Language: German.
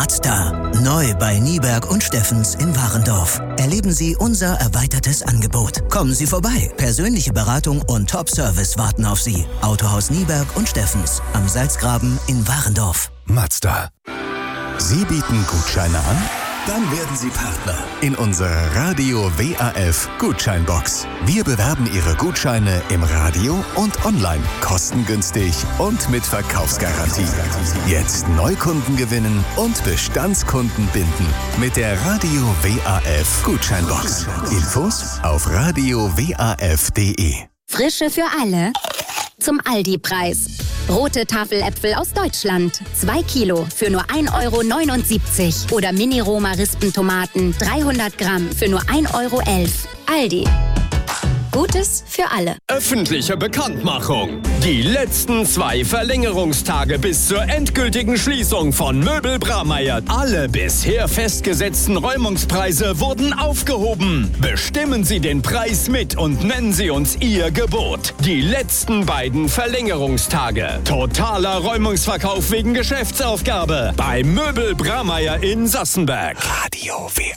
Mazda. Neu bei Nieberg und Steffens in Warendorf. Erleben Sie unser erweitertes Angebot. Kommen Sie vorbei. Persönliche Beratung und Top-Service warten auf Sie. Autohaus Nieberg und Steffens am Salzgraben in Warendorf. Mazda. Sie bieten Gutscheine an? Dann werden Sie Partner in unserer Radio WAF Gutscheinbox. Wir bewerben Ihre Gutscheine im Radio und online, kostengünstig und mit Verkaufsgarantie. Jetzt Neukunden gewinnen und Bestandskunden binden mit der Radio WAF Gutscheinbox. Infos auf radiowaf.de. Frische für alle zum Aldi-Preis. Rote Tafeläpfel aus Deutschland. 2 Kilo für nur 1,79 € Oder Mini-Roma-Rispentomaten 300 Gramm für nur 1,11 €. Aldi. Gutes für alle. Öffentliche Bekanntmachung. Die letzten 2 Verlängerungstage bis zur endgültigen Schließung von Möbel Bramayr. Alle bisher festgesetzten Räumungspreise wurden aufgehoben. Bestimmen Sie den Preis mit und nennen Sie uns Ihr Gebot. Die letzten beiden Verlängerungstage. Totaler Räumungsverkauf wegen Geschäftsaufgabe. Bei Möbel Bramayr in Sassenberg. Radio WAF.